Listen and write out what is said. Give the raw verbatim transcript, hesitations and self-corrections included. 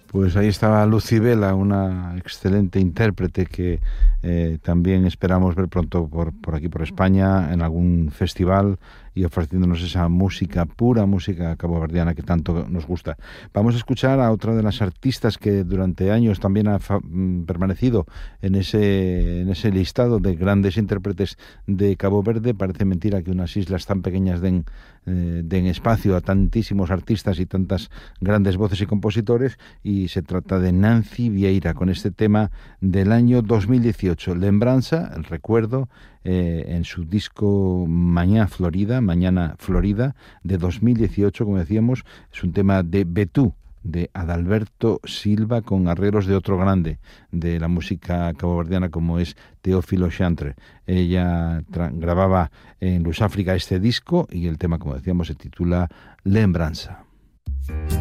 Pues ahí estaba Lucibela, una excelente intérprete que eh, también esperamos ver pronto por, por aquí, por España, en algún festival y ofreciéndonos esa música, pura música caboverdiana que tanto nos gusta. Vamos a escuchar a otra de las artistas que durante años también ha fa- permanecido en ese, en ese listado de grandes intérpretes de Cabo Verde. Parece mentira que unas islas tan pequeñas den, eh, den espacio a tantísimos artistas y tantas grandes voces y compositores, y se trata de Nancy Vieira con este tema del año dos mil dieciocho, Lembranza, el recuerdo, eh, en su disco Mañana Florida, Mañana Florida, de dos mil dieciocho, como decíamos. Es un tema de Betú, de Adalberto Silva, con arreglos de otro grande de la música caboverdiana como es Teófilo Chantre. Ella tra- grababa en Lusáfrica este disco y el tema, como decíamos, se titula Lembranza.